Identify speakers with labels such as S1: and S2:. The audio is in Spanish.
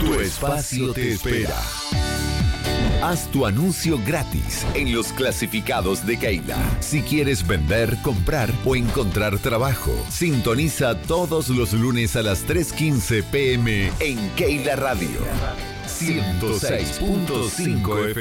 S1: Tu espacio te espera. Haz tu anuncio gratis en los clasificados de Keila. Si quieres vender, comprar o encontrar trabajo, sintoniza todos los lunes a las 3:15 p.m. en Keila Radio 106.5 FM.